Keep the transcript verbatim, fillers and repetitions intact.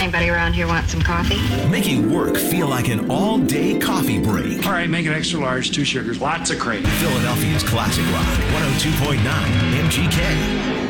Anybody around here want some coffee? Making work feel like an all-day coffee break. All right, make it extra large, two sugars, lots of cream. Philadelphia's classic rock, one oh two point nine M G K.